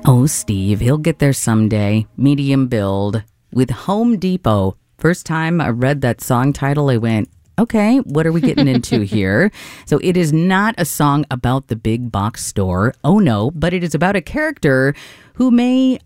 Oh, Steve, he'll get there someday. Medium build with Home Depot. First time I read that song title, I went, okay, what are we getting into here? So it is not a song about the big box store. Oh, no, but it is about a character who may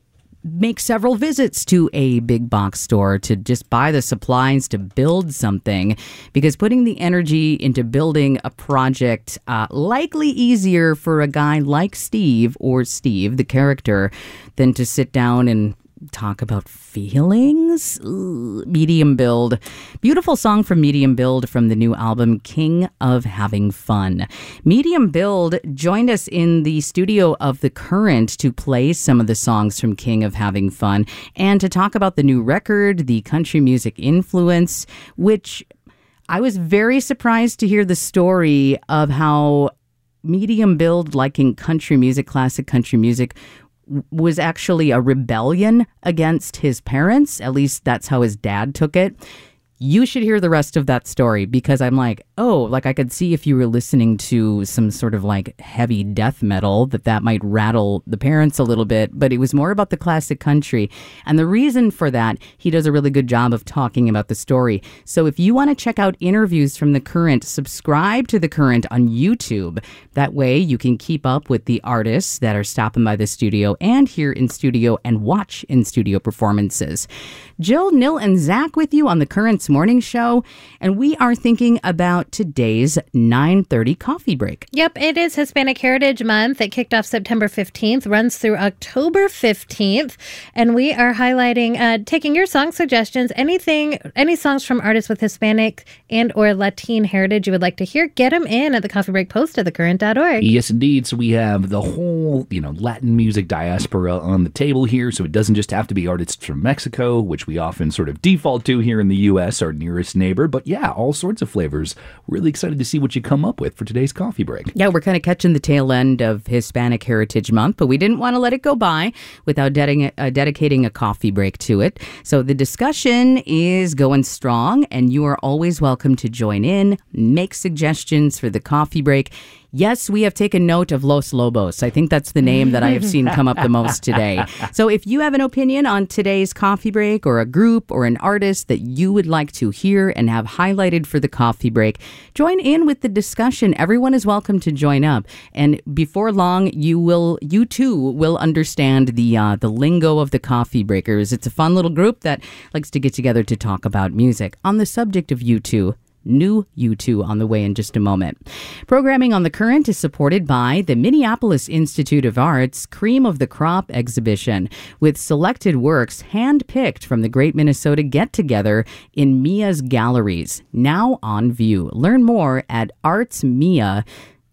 make several visits to a big box store to just buy the supplies to build something, because putting the energy into building a project likely easier for a guy like Steve, or Steve, the character, than to sit down and talk about feelings. Ooh, Medium Build. Beautiful song from Medium Build from the new album King of Having Fun. Medium Build joined us in the studio of The Current to play some of the songs from King of Having Fun and to talk about the new record, the country music influence, which I was very surprised to hear the story of how Medium Build, liking country music, classic country music, was actually a rebellion against his parents. At least that's how his dad took it. You should hear the rest of that story, because I'm like, oh, like I could see if you were listening to some sort of like heavy death metal that might rattle the parents a little bit, but it was more about the classic country. And the reason for that, he does a really good job of talking about the story. So if you want to check out interviews from The Current, subscribe to The Current on YouTube. That way you can keep up with the artists that are stopping by the studio and here in studio and watch in studio performances. Jill, Nil, and Zach with you on The Current's morning show, and we are thinking about today's 9:30 coffee break. Yep, it is Hispanic Heritage Month. It kicked off September 15th, runs through October 15th, and we are highlighting, taking your song suggestions, any songs from artists with Hispanic and or Latin heritage you would like to hear, get them in at the Coffee Break post at thecurrent.org. Yes, indeed. So we have the whole, Latin music diaspora on the table here, so it doesn't just have to be artists from Mexico, which we often sort of default to here in the U.S., our nearest neighbor, but yeah, all sorts of flavors. Really excited to see what you come up with for today's coffee break. Yeah, we're kind of catching the tail end of Hispanic Heritage Month, but we didn't want to let it go by without dedicating a coffee break to it. So the discussion is going strong, and you are always welcome to join in, make suggestions for the coffee break. Yes, we have taken note of Los Lobos. I think that's the name that I have seen come up the most today. So if you have an opinion on today's coffee break, or a group or an artist that you would like to hear and have highlighted for the coffee break, join in with the discussion. Everyone is welcome to join up. And before long, you too will understand the lingo of the coffee breakers. It's a fun little group that likes to get together to talk about music. On the subject of U2, new U2 on the way in just a moment. Programming on The Current is supported by the Minneapolis Institute of Art's Cream of the Crop exhibition, with selected works hand-picked from the Great Minnesota Get-Together in Mia's galleries, now on view. Learn more at artsmia.org.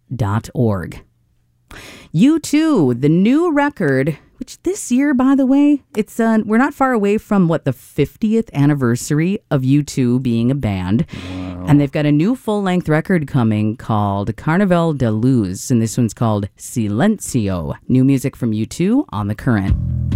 U2, the new record, which this year, by the way, it's we're not far away from the 50th anniversary of U2 being a band. Wow. And they've got a new full-length record coming called Carnaval de Luz, and this one's called Silencio. New music from U2 on The Current.